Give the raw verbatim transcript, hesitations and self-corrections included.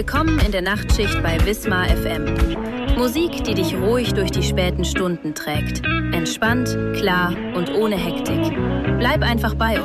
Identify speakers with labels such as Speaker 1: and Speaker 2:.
Speaker 1: Willkommen in der Nachtschicht bei Wismar F M. Musik, die dich ruhig durch die späten Stunden trägt. Entspannt, klar und ohne Hektik. Bleib einfach bei uns.